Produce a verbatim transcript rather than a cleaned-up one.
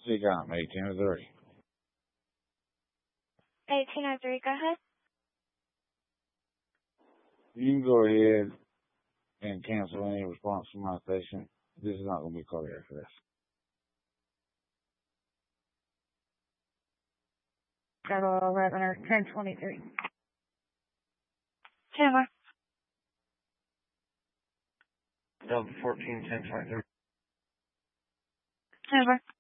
You got me, eighteen oh three. eighteen oh three, go ahead. You can go ahead and cancel any response from my station. This is not going to be cardiac arrest. Double eleven or ten twenty-three. Ten more. Double fourteen, ten twenty-three. Over.